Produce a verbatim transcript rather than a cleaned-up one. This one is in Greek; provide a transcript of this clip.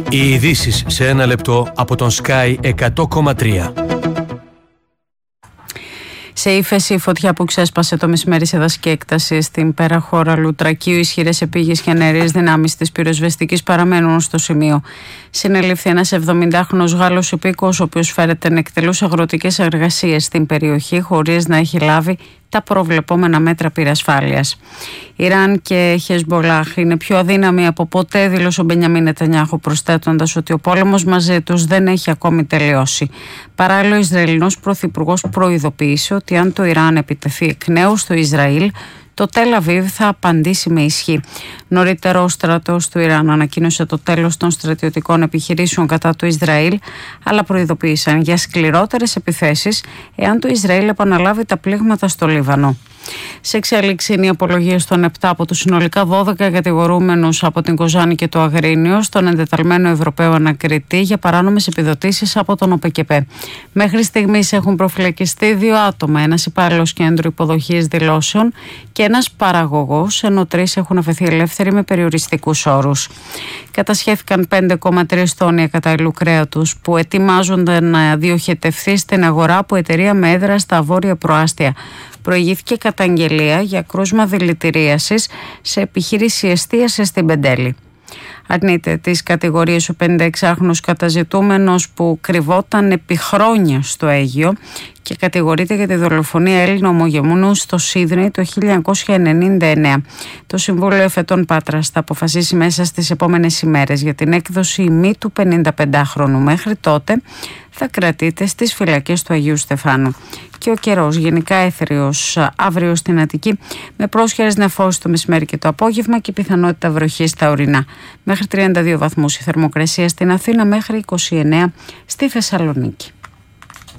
Οι ειδήσεις σε ένα λεπτό από τον Sky εκατό κόμμα τρία. Σε ύφεση, η φωτιά που ξέσπασε το μεσημέρι σε δασική έκταση στην πέραχώρα Λουτρακίου, ισχυρές επίγειες και νερείες δυνάμεις της πυροσβεστικής παραμένουν στο σημείο. Συνελήφθη ένας εβδομηντάχρονος Γάλλος υπήκοος, ο οποίος φέρεται να εκτελούσε αγροτικές εργασίες στην περιοχή χωρίς να έχει λάβει τα προβλεπόμενα μέτρα πυρασφάλειας. Ιράν και Χεσμπολάχ είναι πιο αδύναμοι από ποτέ, δήλωσε ο Μπενιαμίν Νετανιάχου, προσθέτοντας ότι ο πόλεμος μαζί τους δεν έχει ακόμη τελειώσει. Παράλληλα, ο Ισραηλινός πρωθυπουργός προειδοποίησε ότι αν το Ιράν επιτεθεί εκ νέου στο Ισραήλ, το Τελ Αβίβ θα απαντήσει με ισχύ. Νωρίτερα, ο στρατός του Ιράν ανακοίνωσε το τέλος των στρατιωτικών επιχειρήσεων κατά του Ισραήλ, αλλά προειδοποίησαν για σκληρότερες επιθέσεις εάν το Ισραήλ επαναλάβει τα πλήγματα στο Λίβανο. Σε εξέλιξη είναι οι απολογίες των επτά από τους συνολικά δώδεκα κατηγορούμενους από την Κοζάνη και το Αγρίνιο στον εντεταλμένο Ευρωπαίο ανακριτή για παράνομες επιδοτήσεις από τον ΟΠΕΚΕΠΕ. Μέχρι στιγμής έχουν προφυλακιστεί δύο άτομα, ένας υπάλληλος κέντρου υποδοχής δηλώσεων και ένας παραγωγός, ενώ τρεις έχουν αφαιθεί ελεύθεροι με περιοριστικούς όρους. Κατασχέθηκαν πέντε κόμμα τρία τόνοι κατάλληλου κρέατος που ετοιμάζονται να διοχετευθεί στην αγορά από εταιρεία με έδρα στα Βόρεια Προάστια. Προηγήθηκε καταγγελία για κρούσμα δηλητηρίασης σε επιχείρηση εστίασης στην Πεντέλη. Αρνείται τις κατηγορίες ο πενηνταεξάχρονος καταζητούμενος που κρυβόταν επί χρόνια στο Αίγυο και κατηγορείται για τη δολοφονία Έλληνου ομογενού στο Σίδνεϊ το χίλια εννιακόσια ενενήντα εννέα. Το Συμβούλιο Εφετών Πάτρας θα αποφασίσει μέσα στις επόμενες ημέρες για την έκδοση ημί του πενηνταπεντάχρονου. Μέχρι τότε θα κρατείται στις φυλακές του Αγίου Στεφάνου. Και ο καιρός γενικά έθριος αύριο στην Αττική, με πρόσχερες νεφώσεις το μεσημέρι και το απόγευμα και πιθανότητα βροχής στα ορεινά. Μέχρι τριάντα δύο βαθμούς η θερμοκρασία στην Αθήνα, μέχρι είκοσι εννέα στη Θεσσαλονίκη.